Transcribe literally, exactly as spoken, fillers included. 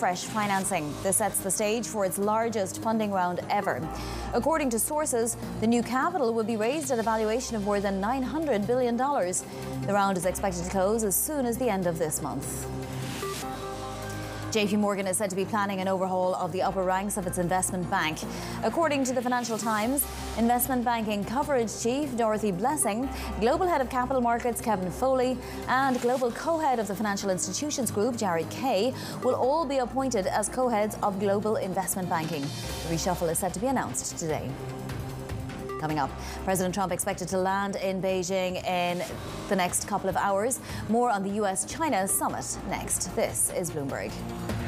fresh financing. This sets the stage for its largest funding round ever. According to sources, the new capital will be raised at a valuation of more than nine hundred billion dollars. The round is expected to close as soon as the end of this month. J P Morgan is said to be planning an overhaul of the upper ranks of its investment bank. According to the Financial Times, investment banking coverage chief Dorothy Blessing, global head of capital markets Kevin Foley, and global co-head of the Financial Institutions Group Jared Kay will all be appointed as co-heads of global investment banking. The reshuffle is set to be announced today. Coming up, President Trump expected to land in Beijing in the next couple of hours. More on the U S China summit next. This is Bloomberg.